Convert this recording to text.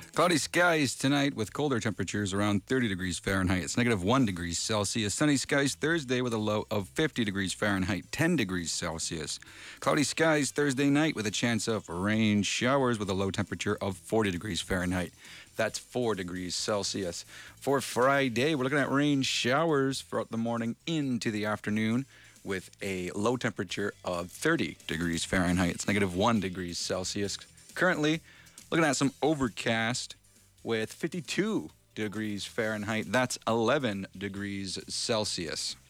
Cloudy skies tonight with colder temperatures around 30 degrees Fahrenheit. It's negative 1 degrees Celsius. Sunny skies Thursday with a low of 50 degrees Fahrenheit, 10 degrees Celsius. Cloudy skies Thursday night with a chance of rain showers with a low temperature of 40 degrees Fahrenheit. That's 4 degrees Celsius. For Friday, we're looking at rain showers throughout the morning into the afternoon with a low temperature of 30 degrees Fahrenheit. It's negative 1 degrees Celsius. Currently, looking at some overcast with 52 degrees Fahrenheit. That's 11 degrees Celsius.